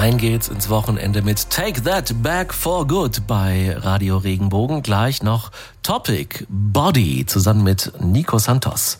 Rein geht's ins Wochenende mit Take That Back for Good bei Radio Regenbogen. Gleich noch Topic Body zusammen mit Nico Santos.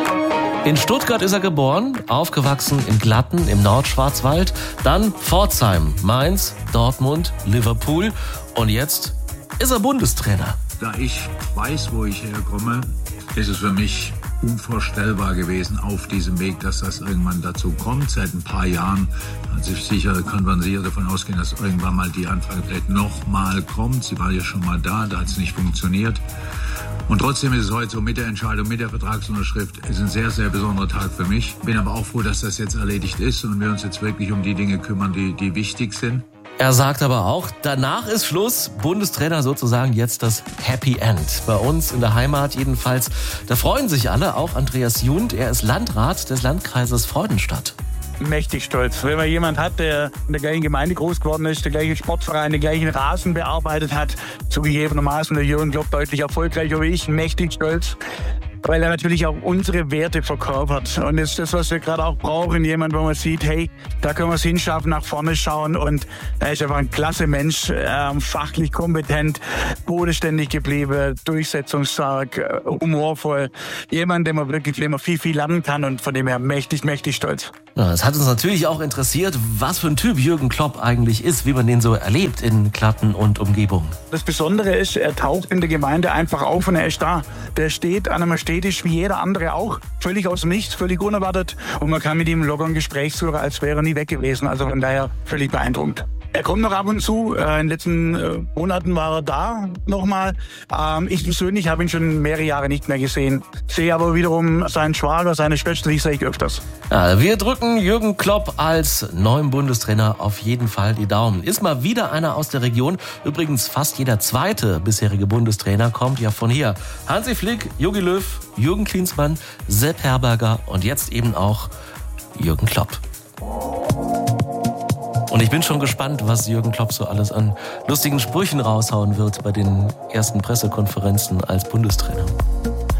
In Stuttgart ist er geboren, aufgewachsen im Glatten, im Nordschwarzwald, dann Pforzheim, Mainz, Dortmund, Liverpool und jetzt ist er Bundestrainer. Da ich weiß, wo ich herkomme, ist es für mich unvorstellbar gewesen auf diesem Weg, dass das irgendwann dazu kommt. Seit ein paar Jahren hat sich sicher konvenziert davon ausgehen, dass irgendwann mal die Anfrage vielleicht nochmal kommt. Sie war ja schon mal da hat es nicht funktioniert. Und trotzdem ist es heute so mit der Entscheidung, mit der Vertragsunterschrift, ist ein sehr, sehr besonderer Tag für mich. Bin aber auch froh, dass das jetzt erledigt ist und wir uns jetzt wirklich um die Dinge kümmern, die wichtig sind. Er sagt aber auch, danach ist Schluss, Bundestrainer sozusagen jetzt das Happy End. Bei uns in der Heimat jedenfalls, da freuen sich alle, auch Andreas Jund, er ist Landrat des Landkreises Freudenstadt. Mächtig stolz. Wenn man jemand hat, der in der gleichen Gemeinde groß geworden ist, der gleiche Sportverein, den gleichen Rasen bearbeitet hat, zugegebenermaßen der Jürgen Klopp deutlich erfolgreicher wie ich, mächtig stolz. Weil er natürlich auch unsere Werte verkörpert. Und das ist das, was wir gerade auch brauchen. Jemand, wo man sieht, hey, da können wir es hinschaffen, nach vorne schauen. Und er ist einfach ein klasse Mensch, fachlich kompetent, bodenständig geblieben, durchsetzungsstark, humorvoll. Jemand, den man wirklich viel, viel lernen kann. Und von dem her mächtig, mächtig stolz. Ja, es hat uns natürlich auch interessiert, was für ein Typ Jürgen Klopp eigentlich ist, wie man den so erlebt in Glatten und Umgebung. Das Besondere ist, er taucht in der Gemeinde einfach auf und er ist da. Der steht an einem Städtisch wie jeder andere auch. Völlig aus dem Nichts, völlig unerwartet. Und man kann mit ihm locker ein Gespräch führen, als wäre er nie weg gewesen. Also von daher völlig beeindruckend. Er kommt noch ab und zu. In den letzten Monaten war er da nochmal. Ich persönlich habe ihn schon mehrere Jahre nicht mehr gesehen. Sehe aber wiederum seinen Schwager, seine Schwester, die sehe ich öfters. Ja, wir drücken Jürgen Klopp als neuen Bundestrainer auf jeden Fall die Daumen. Ist mal wieder einer aus der Region. Übrigens fast jeder zweite bisherige Bundestrainer kommt ja von hier. Hansi Flick, Jogi Löw, Jürgen Klinsmann, Sepp Herberger und jetzt eben auch Jürgen Klopp. Und ich bin schon gespannt, was Jürgen Klopp so alles an lustigen Sprüchen raushauen wird bei den ersten Pressekonferenzen als Bundestrainer.